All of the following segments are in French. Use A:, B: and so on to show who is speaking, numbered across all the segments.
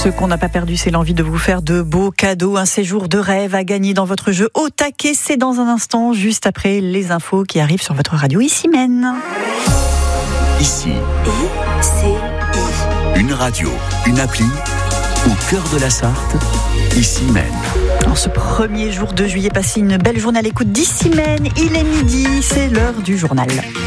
A: Ce qu'on n'a pas perdu, c'est l'envie de vous faire de beaux cadeaux, un séjour de rêve à gagner dans votre jeu au taquet. C'est dans un instant, juste après les infos qui arrivent sur votre radio Issy-Mène.
B: Ici, une radio, une appli, au cœur de la Sarthe, Issy-Mène.
A: En ce premier jour de juillet, passez une belle journée à l'écoute d'Issy-Mène. Il est midi, c'est l'heure du journal.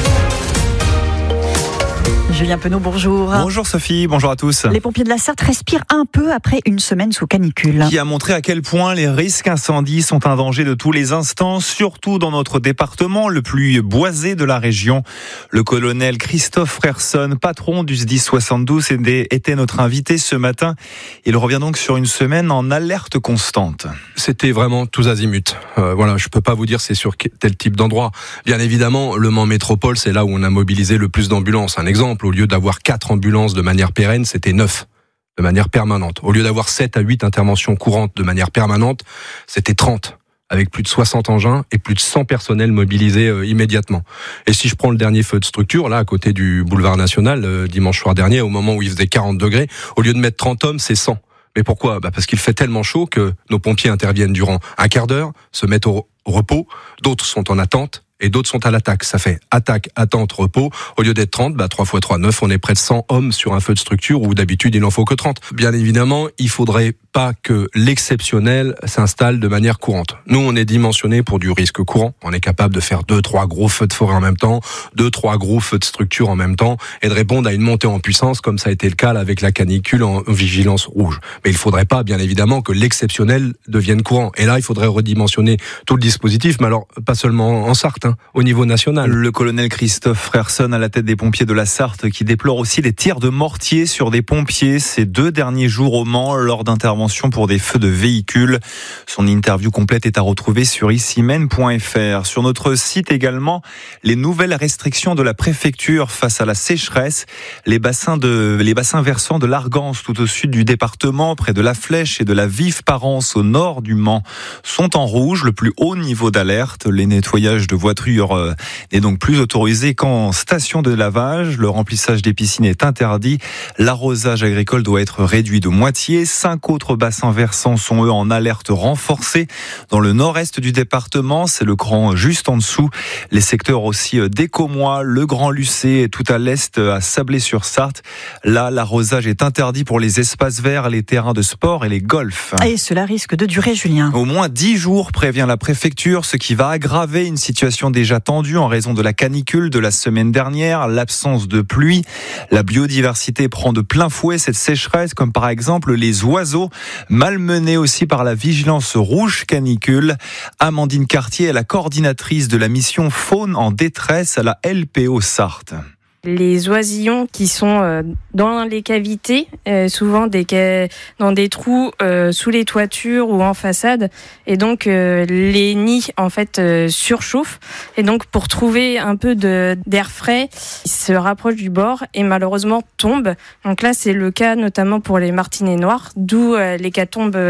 A: Julien Penaud, bonjour.
C: Bonjour Sophie, bonjour à tous.
A: Les pompiers de la Sarthe respirent un peu après une semaine sous canicule.
C: Qui a montré à quel point les risques incendies sont un danger de tous les instants, surtout dans notre département, le plus boisé de la région. Le colonel Christophe Frerson, patron du SDIS 72, était notre invité ce matin. Il revient donc sur une semaine en alerte constante.
D: C'était vraiment tous azimuts. Je peux pas vous dire c'est sur tel type d'endroit. Bien évidemment, Le Mans Métropole, c'est là où on a mobilisé le plus d'ambulances. Un exemple, au lieu d'avoir 4 ambulances de manière pérenne, c'était 9 de manière permanente. Au lieu d'avoir 7 à 8 interventions courantes de manière permanente, c'était 30, avec plus de 60 engins et plus de 100 personnels mobilisés immédiatement. Et si je prends le dernier feu de structure, là, à côté du boulevard National, dimanche soir dernier, au moment où il faisait 40 degrés, au lieu de mettre 30 hommes, c'est 100. Mais pourquoi ? Parce qu'il fait tellement chaud que nos pompiers interviennent durant un quart d'heure, se mettent au repos, d'autres sont en attente, et d'autres sont à l'attaque. Ça fait attaque, attente, repos. Au lieu d'être 30, 3 x 3, 9, on est près de 100 hommes sur un feu de structure où d'habitude il n'en faut que 30. Bien évidemment, il faudrait pas que l'exceptionnel s'installe de manière courante. Nous, on est dimensionné pour du risque courant. On est capable de faire 2-3 gros feux de forêt en même temps, 2-3 gros feux de structure en même temps, et de répondre à une montée en puissance comme ça a été le cas avec la canicule en vigilance rouge. Mais il faudrait pas, bien évidemment, que l'exceptionnel devienne courant. Et là, il faudrait redimensionner tout le dispositif, mais alors pas seulement en Sarthe, au niveau national.
C: Le colonel Christophe Frerson à la tête des pompiers de la Sarthe qui déplore aussi les tirs de mortier sur des pompiers ces 2 derniers jours au Mans lors d'interventions pour des feux de véhicules. Son interview complète est à retrouver sur issymène.fr. Sur notre site également, les nouvelles restrictions de la préfecture face à la sécheresse. Les bassins versants de l'Argance tout au sud du département, près de la Flèche et de la Vive-Parence au nord du Mans, sont en rouge, le plus haut niveau d'alerte. Les nettoyages de voitures n'est donc plus autorisé qu'en station de lavage. Le remplissage des piscines est interdit. L'arrosage agricole doit être réduit de moitié. 5 autres bassins versants sont eux en alerte renforcée. Dans le nord-est du département, c'est le cran juste en dessous. Les secteurs aussi d'Écomois, le Grand Lucé et tout à l'est à Sablé-sur-Sarthe. Là, l'arrosage est interdit pour les espaces verts, les terrains de sport et les golfs.
A: Et cela risque de durer, Julien.
C: Au moins 10 jours, prévient la préfecture, ce qui va aggraver une situation déjà tendue en raison de la canicule de la semaine dernière, l'absence de pluie. La biodiversité prend de plein fouet cette sécheresse, comme par exemple les oiseaux, malmenés aussi par la vigilance rouge canicule. Amandine Cartier est la coordinatrice de la mission Faune en détresse à la LPO Sarthe.
E: Les oisillons qui sont dans les cavités, souvent dans des trous sous les toitures ou en façade, et donc les nids en fait surchauffent, et donc pour trouver un peu d'air frais, ils se rapprochent du bord et malheureusement tombent. Donc là c'est le cas notamment pour les martinets noirs, d'où l'hécatombe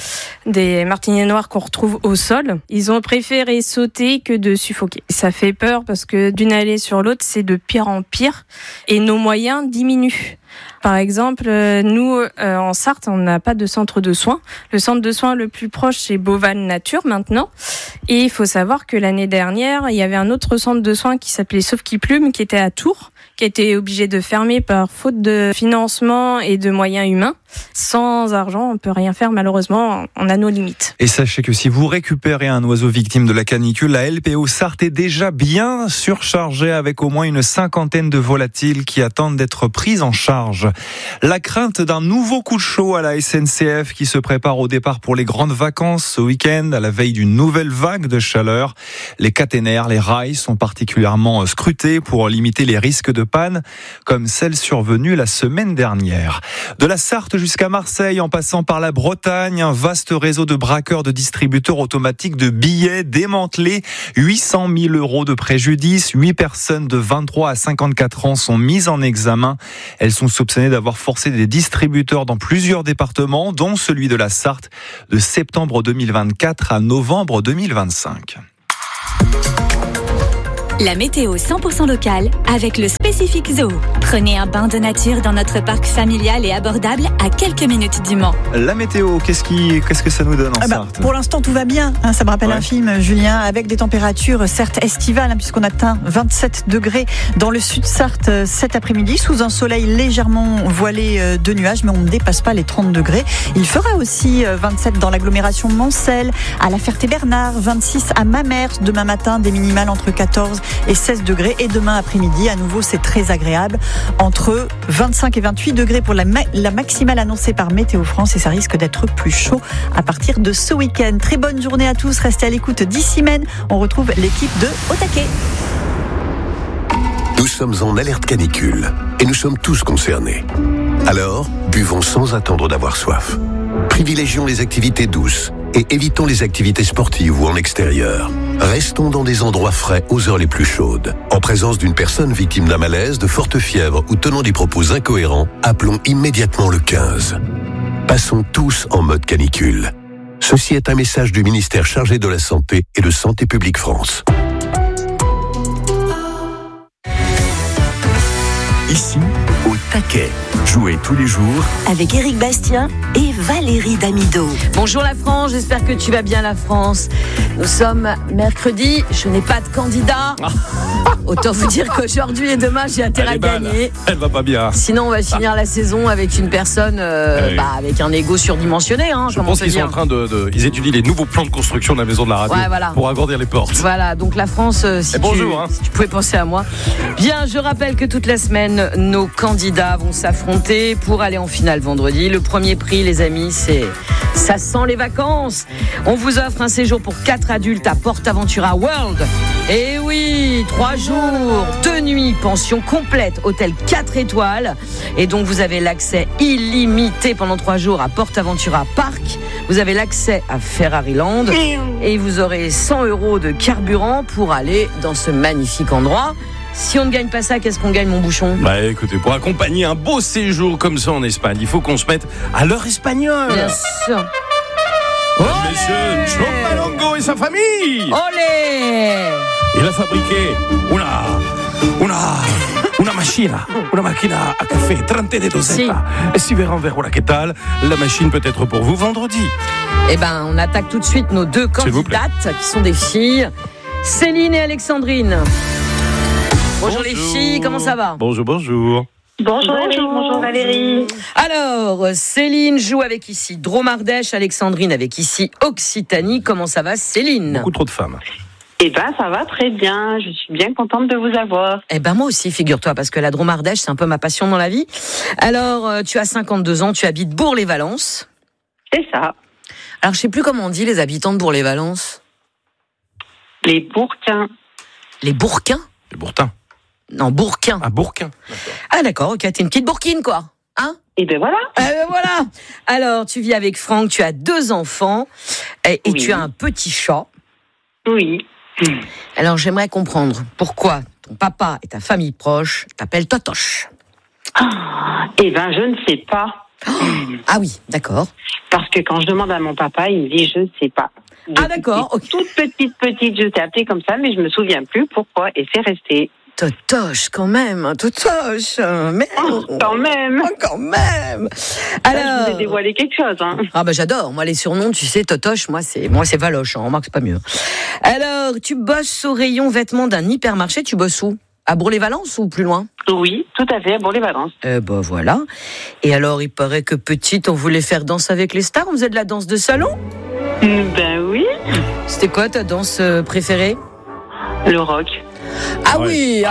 E: des martinets noirs qu'on retrouve au sol. Ils ont préféré sauter que de suffoquer. Ça fait peur parce que d'une allée sur l'autre c'est de pire en pire. Et nos moyens diminuent. Par exemple, nous, en Sarthe, on n'a pas de centre de soins. Le centre de soins le plus proche, c'est Beauval Nature, maintenant. Et il faut savoir que l'année dernière, il y avait un autre centre de soins qui s'appelait Sauve-qui-Plume, qui était à Tours, qui a été obligé de fermer par faute de financement et de moyens humains. Sans argent, on peut rien faire, malheureusement, on a nos limites.
C: Et sachez que si vous récupérez un oiseau victime de la canicule, la LPO Sarthe est déjà bien surchargée avec au moins une 50aine de volatiles qui attendent d'être prises en charge. La crainte d'un nouveau coup de chaud à la SNCF qui se prépare au départ pour les grandes vacances ce week-end à la veille d'une nouvelle vague de chaleur. Les caténaires, les rails sont particulièrement scrutés pour limiter les risques de panne comme celle survenue la semaine dernière. De la Sarthe jusqu'à Marseille, en passant par la Bretagne, un vaste réseau de braqueurs de distributeurs automatiques de billets démantelés. 800 000 € de préjudice. 8 personnes de 23 à 54 ans sont mises en examen. Elles sont soupçonnées d'avoir forcé des distributeurs dans plusieurs départements, dont celui de la Sarthe, de septembre 2024 à novembre 2025.
F: La météo 100% locale avec le Spécifique Zoo. Prenez un bain de nature dans notre parc familial et abordable à quelques minutes du Mans.
C: La météo, qu'est-ce que ça nous donne en Sarthe ?
A: Pour l'instant, tout va bien. Ça me rappelle un film, Julien, avec des températures certes estivales, puisqu'on atteint 27 degrés dans le sud Sarthe cet après-midi, sous un soleil légèrement voilé de nuages, mais on ne dépasse pas les 30 degrés. Il fera aussi 27 dans l'agglomération Mancel, à La Ferté-Bernard, 26 à Mamers. Demain matin, des minimales entre 14 et 16 degrés. Et demain après-midi, à nouveau, c'est très agréable. Entre 25 et 28 degrés pour la maximale annoncée par Météo France. Et ça risque d'être plus chaud à partir de ce week-end. Très bonne journée à tous. Restez à l'écoute d'Ici-Mène. On retrouve l'équipe de Au Taquet.
G: Nous sommes en alerte canicule et nous sommes tous concernés. Alors, buvons sans attendre d'avoir soif. Privilégions les activités douces et évitons les activités sportives ou en extérieur. Restons dans des endroits frais aux heures les plus chaudes. En présence d'une personne victime d'un malaise, de forte fièvre ou tenant des propos incohérents, appelons immédiatement le 15. Passons tous en mode canicule. Ceci est un message du ministère chargé de la Santé et de Santé publique France.
B: Ici, au Taquet. Jouez tous les jours
H: avec Éric Bastien et Valérie Damido.
I: Bonjour la France, j'espère que tu vas bien la France. Nous sommes mercredi, je n'ai pas de candidat. Autant vous dire qu'aujourd'hui et demain j'ai intérêt à gagner.
J: Elle va pas bien.
I: Sinon on va finir la saison avec une personne avec un ego surdimensionné.
J: Je pense qu'ils sont en train ils étudient les nouveaux plans de construction de la maison de la radio pour agrandir les portes.
I: Voilà, donc la France, si tu pouvais penser à moi. Bien, je rappelle que toute la semaine, nos candidats vont s'affronter pour aller en finale vendredi. Le premier prix, les amis, ça sent les vacances. On vous offre un séjour pour 4 adultes à PortAventura World. Et oui, 3 jours, 2 nuits, pension complète, hôtel 4 étoiles. Et donc vous avez l'accès illimité pendant 3 jours à PortAventura Park. Vous avez l'accès à Ferrariland. Et vous aurez 100 € de carburant pour aller dans ce magnifique endroit. Si on ne gagne pas ça, qu'est-ce qu'on gagne, mon bouchon ?
J: Écoutez, pour accompagner un beau séjour comme ça en Espagne, il faut qu'on se mette à l'heure espagnole.
I: Bien sûr.
J: Monsieur John Malongo et sa famille.
I: Olé !
J: Il a fabriqué una macchina a café 30 de dosetta. Et si verrons vers voilà, qu'est-ce tal, la machine peut être pour vous vendredi.
I: Eh ben, on attaque tout de suite nos 2 candidates qui sont des filles, Céline et Alexandrine. Bonjour les filles, comment ça va ?
J: Bonjour.
K: Bonjour Valérie.
I: Alors, Céline joue avec ici Dromardèche, Alexandrine avec ici Occitanie. Comment ça va, Céline ?
J: Beaucoup trop de femmes.
K: Eh ben, ça va très bien. Je suis bien contente de vous avoir.
I: Eh ben, moi aussi, figure-toi, parce que la Dromardèche, c'est un peu ma passion dans la vie. Alors, tu as 52 ans, tu habites Bourg-les-Valences.
K: C'est ça.
I: Alors, je sais plus comment on dit les habitants de Bourg-les-Valences.
K: Les Bourquins.
I: Les Bourquins ?
J: Les Bourquins.
I: Non, Bourquin.
J: Ah, Bourquin.
I: Ah, d'accord, ok, t'es une petite Bourquine, quoi. Hein ?
K: Et ben voilà.
I: Voilà. Alors, tu vis avec Franck, tu as 2 enfants et tu as un petit chat.
K: Oui.
I: Alors, j'aimerais comprendre pourquoi ton papa et ta famille proche t'appellent Totoche.
K: Eh ben, je ne sais pas.
I: Ah oui, d'accord.
K: Parce que quand je demande à mon papa, il me dit je ne sais pas.
I: D'accord.
K: Okay. Toute petite, je t'ai appelée comme ça, mais je me souviens plus pourquoi, et c'est resté.
I: Totoche, quand même, Totoche, mais
K: quand même.
I: Alors,
K: je vous ai dévoilé quelque chose. Hein.
I: Ah j'adore. Moi, les surnoms, tu sais, Totoche, moi c'est Valoche. On remarque, c'est pas mieux. Alors, tu bosses au rayon vêtements d'un hypermarché. Tu bosses où ? À Bourg-les-Valences ou plus loin ?
K: Oui, tout à fait, à Bourg-les-Valences.
I: Voilà. Et alors, il paraît que petite, on voulait faire danse avec les stars. On faisait de la danse de salon ?
K: Ben oui.
I: C'était quoi ta danse préférée ?
K: Le rock.
I: Ah oui.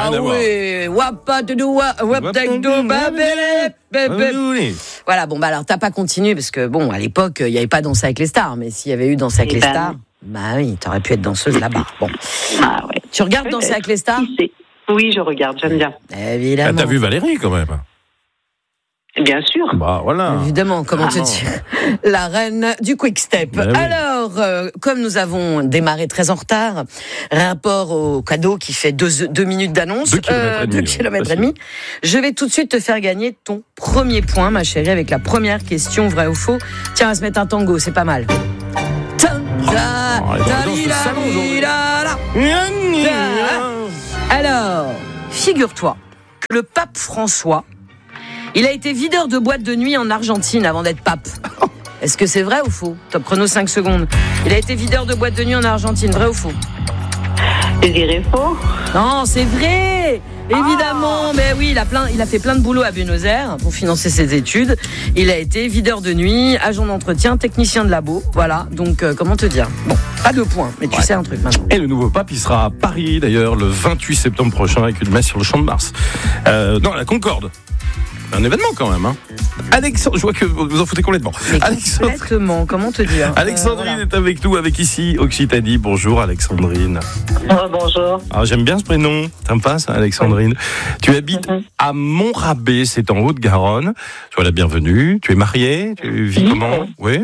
I: Voilà, alors t'as pas continué parce que alors à l'époque il y avait pas Danse avec les stars, mais s'il y avait eu Danse avec les stars, oui, t'aurais pu être danseuse là-bas. Bon.
K: Ah ouais.
I: Tu regardes Danse avec les stars ?
K: Oui, je regarde, j'aime bien.
I: Évidemment.
J: T'as vu Valérie quand même ?
K: Bien sûr.
J: Voilà.
I: Évidemment, comment te dire, la reine du quick step. Oui. Alors, comme nous avons démarré très en retard, rapport au cadeau qui fait 2 minutes d'annonce, 2 km et demi, je vais tout de suite te faire gagner ton premier point, ma chérie, avec la première question, vrai ou faux. Tiens, on va se mettre un tango, c'est pas mal. Alors, figure-toi que le pape François, il a été videur de boîte de nuit en Argentine avant d'être pape. Est-ce que c'est vrai ou faux? Top chrono 5 secondes. Il a été videur de boîte de nuit en Argentine, vrai ou faux?
K: Je dirais faux.
I: Non, c'est vrai. Évidemment, mais oui, il a fait plein de boulot à Buenos Aires pour financer ses études. Il a été videur de nuit, agent d'entretien, technicien de labo. Voilà, donc comment te dire? Bon, pas de points, mais tu sais un truc maintenant.
J: Et le nouveau pape, il sera à Paris d'ailleurs le 28 septembre prochain avec une messe sur le Champ de Mars. Non, la Concorde. Un événement quand même, hein. Alexandre, je vois que vous en foutez complètement.
I: Complètement, comment te dire?
J: Alexandrine est avec nous, avec ici Occitanie. Bonjour Alexandrine.
K: Bonjour.
J: Alors, j'aime bien ce prénom, sympa ça, Alexandrine. Tu habites à Montrabé, c'est en Haute-Garonne. Sois la bienvenue. Tu es mariée, tu vis comment? Oui,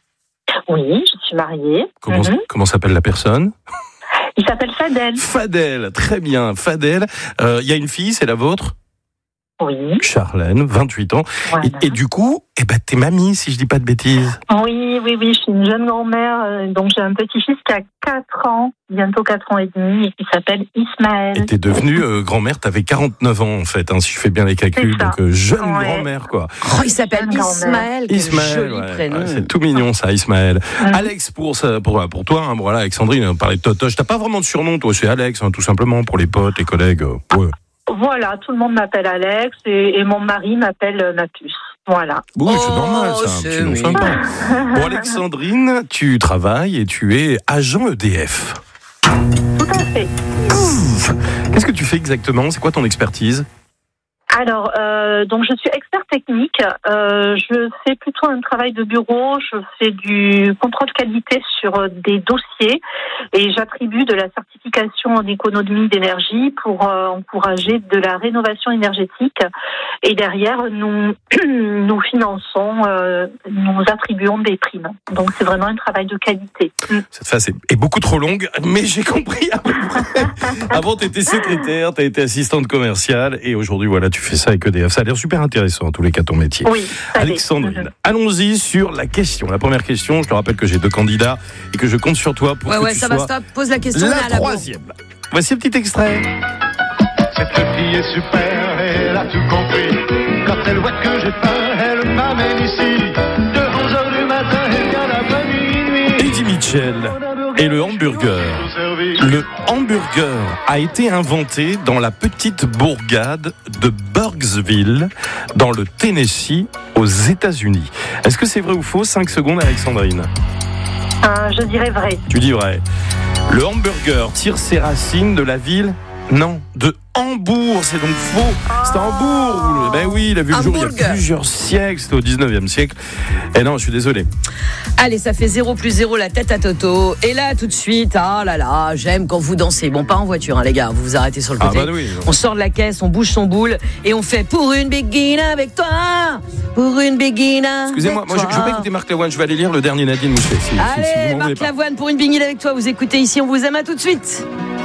K: je suis mariée.
J: Comment s'appelle la personne?
K: Il s'appelle Fadel.
J: Fadel, très bien, Fadel. Il y a une fille, c'est la vôtre?
K: Oui.
J: Charlène, 28 ans.
K: Voilà.
J: Et du coup, t'es mamie, si je dis pas de bêtises.
K: Oui, je suis une jeune grand-mère, donc j'ai un petit-fils qui a 4 ans, bientôt 4 ans et demi, et qui s'appelle Ismaël.
J: Et t'es devenue grand-mère, t'avais 49 ans en fait, hein, si je fais bien les calculs, donc jeune grand-mère quoi.
I: Oh, il s'appelle Ismaël, quel joli prénom.
J: C'est tout mignon ça, Ismaël. Alex, pour toi, hein, voilà, Alexandrine, on parlait de Totoche, t'as pas vraiment de surnom, toi, c'est Alex, hein, tout simplement, pour les potes, les collègues. Ouais.
K: Voilà, tout le monde m'appelle Alex et mon mari m'appelle ma puce. Voilà.
J: Oui, c'est normal, ça, un petit nom sympa. Bon, Alexandrine, tu travailles et tu es agent EDF.
K: Tout à fait.
J: Qu'est-ce que tu fais exactement? C'est quoi ton expertise?
K: Alors, donc je suis expert technique. Je fais plutôt un travail de bureau. Je fais du contrôle qualité sur des dossiers et j'attribue de la certification en économie d'énergie pour encourager de la rénovation énergétique. Et derrière, nous finançons, nous attribuons des primes. Donc c'est vraiment un travail de qualité.
J: Cette phase est beaucoup trop longue, mais j'ai compris à peu près. Avant, tu étais secrétaire, tu as été assistante commerciale et aujourd'hui, voilà, tu fais ça avec EDF. Ça a l'air super intéressant, en tous les cas, ton métier.
K: Oui.
J: Alexandrine, allons-y sur la question. La première question, je te rappelle que j'ai 2 candidats et que je compte sur toi pour que tu sois
I: stop. Pose la question.
J: la troisième. Voici un petit extrait.
L: Cette fille est super, elle a tout compris. Quand elle voit que j'ai faim, elle m'amène ici. De 11h du matin, elle vient la minuit.
J: Eddie Mitchell et le hamburger. Le hamburger a été inventé dans la petite bourgade de Burksville, dans le Tennessee, aux États-Unis. Est-ce que c'est vrai ou faux? 5 secondes, Alexandrine.
K: Je dirais vrai.
J: Tu dis vrai. Le hamburger tire ses racines de la ville? Non, de Hambourg, c'est donc faux. C'était Hambourg. Ben oui, il a vu le jour il y a plusieurs siècles, c'était au 19e siècle. Et non, je suis désolé.
I: Allez, ça fait 0+0 la tête à Toto. Et là, tout de suite, ah là là, j'aime quand vous dansez. Bon, pas en voiture, hein, les gars, vous vous arrêtez sur le côté.
J: Oui.
I: On sort de la caisse, on bouge son boule et on fait pour une béguine avec toi. Pour une béguine.
J: Excusez-moi, moi je vais pas écouter Marc Lavoine, je vais aller lire le dernier Nadine Mouchet.
I: Allez, Marc Lavoine, pour une béguine avec toi, vous écoutez ici, on vous aime, à tout de suite.